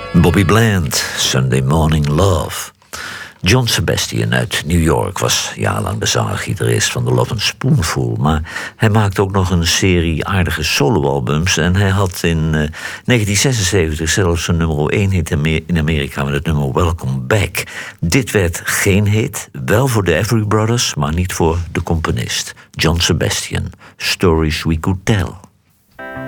Bobby Bland, Sunday Morning Love. John Sebastian uit New York was jarenlang de zanger-gitarist van The Lovin' Spoonful. Maar hij maakte ook nog een serie aardige soloalbums. En hij had in 1976 zelfs een nummer 1 hit in Amerika met het nummer Welcome Back. Dit werd geen hit, wel voor de Everly Brothers, maar niet voor de componist. John Sebastian, Stories We Could Tell.